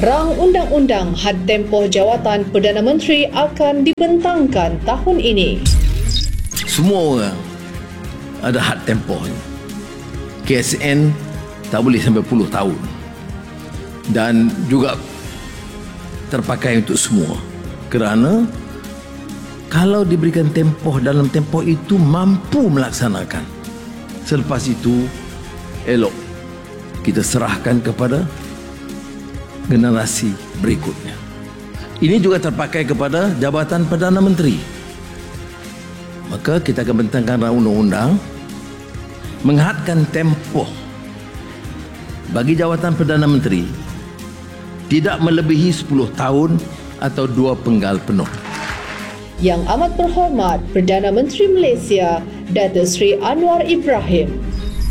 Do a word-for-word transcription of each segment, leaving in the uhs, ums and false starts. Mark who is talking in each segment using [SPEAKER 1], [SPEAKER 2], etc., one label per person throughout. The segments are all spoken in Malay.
[SPEAKER 1] Rang Undang-Undang Had Tempoh Jawatan Perdana Menteri akan dibentangkan tahun ini.
[SPEAKER 2] Semua orang ada had tempohnya. K S N tak boleh sampai puluh tahun. Dan juga terpakai untuk semua. Kerana kalau diberikan tempoh, dalam tempoh itu mampu melaksanakan. Selepas itu, elok kita serahkan kepada generasi berikutnya. Ini juga terpakai kepada Jabatan Perdana Menteri. Maka kita akan bentangkan undang-undang menghadkan tempoh bagi Jawatan Perdana Menteri tidak melebihi sepuluh tahun atau dua penggal penuh.
[SPEAKER 1] Yang amat berhormat Perdana Menteri Malaysia, Datuk Seri Anwar Ibrahim.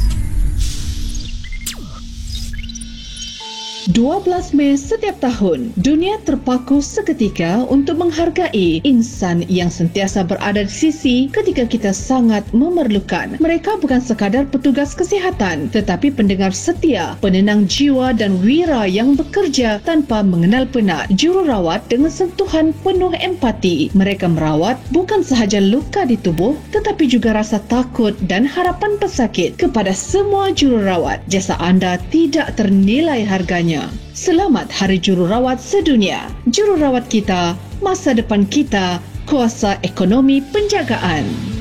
[SPEAKER 1] dua belas Mei setiap tahun, dunia terpaku seketika untuk menghargai insan yang sentiasa berada di sisi ketika kita sangat memerlukan. Mereka bukan sekadar petugas kesihatan, tetapi pendengar setia, penenang jiwa dan wira yang bekerja tanpa mengenal penat. Jururawat dengan sentuhan penuh empati. Mereka merawat bukan sahaja luka di tubuh, tetapi juga rasa takut dan harapan pesakit. Kepada semua jururawat, jasa anda tidak ternilai harganya. Selamat Hari Jururawat Sedunia. Jururawat kita, masa depan kita, kuasa ekonomi penjagaan.